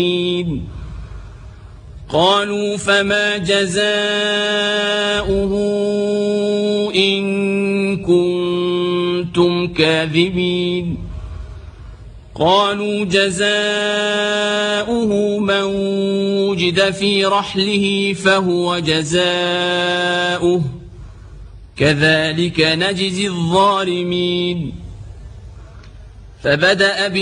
قالوا فما جزاؤه إن كنتم كاذبين قالوا جزاؤه من وجد في رحله فهو جزاؤه كذلك نجزي الظالمين. فبدأ